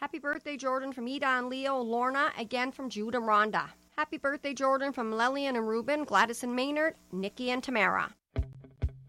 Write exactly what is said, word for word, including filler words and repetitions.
Happy birthday, Jordan, from Ida and Leo, Lorna, again from Jude and Rhonda. Happy birthday, Jordan, from Lillian and Ruben, Gladys and Maynard, Nikki and Tamara.